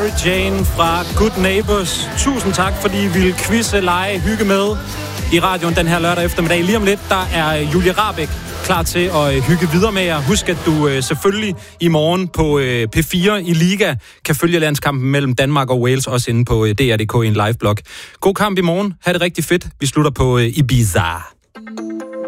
Mary Jane fra Good Neighbors. Tusind tak, fordi I ville quizze, lege, hygge med i radioen den her lørdag eftermiddag. Lige om lidt, der er Julie Rahbek klar til at hygge videre med jer. Husk, at du selvfølgelig i morgen på P4 i Liga kan følge landskampen mellem Danmark og Wales, også inde på DR.dk i en live-blog. God kamp i morgen. Ha' det rigtig fedt. Vi slutter på Ibiza.